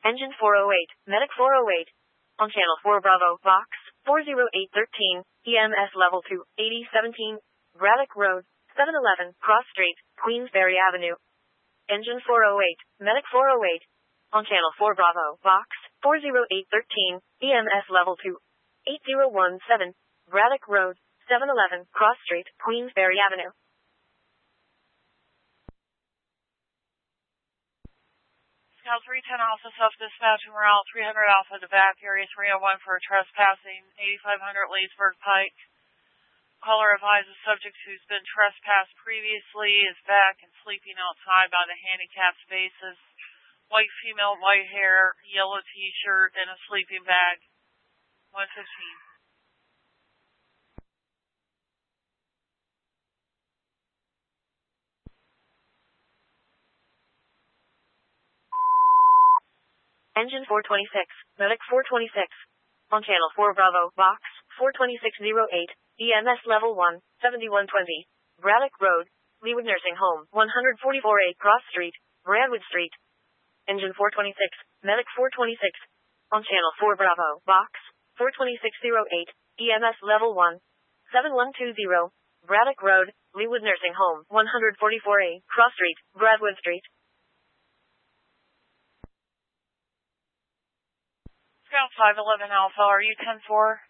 Engine 408, Medic 408. On Channel 4 Bravo, Box 40813, EMS Level 2, 8017, Braddock Road, 711, Cross Street, Queensberry Avenue. Engine 408, Medic 408. On Channel 4 Bravo, Box 40813, EMS Level 2, 8017, Braddock Road, 711, Cross Street, Queensberry Avenue. Scout 310 Alpha self-dispatching route 300 Alpha to back area 301 for trespassing, 8500 Leesburg Pike. Caller advised the subject who's been trespassed previously is back and sleeping outside by the handicapped spaces. White female, white hair, yellow t-shirt, and a sleeping bag. 115. Engine 426, Medic 426. On Channel 4 Bravo, Box 42608, EMS Level 1, 7120, Braddock Road, Leawood Nursing Home, 144A Cross Street, Bradwood Street. Engine 426, Medic 426. On Channel 4 Bravo, Box 42608, EMS Level 1, 7120, Braddock Road, Leawood Nursing Home, 144A Cross Street, Bradwood Street. Scout 511 Alpha, are you 10-4?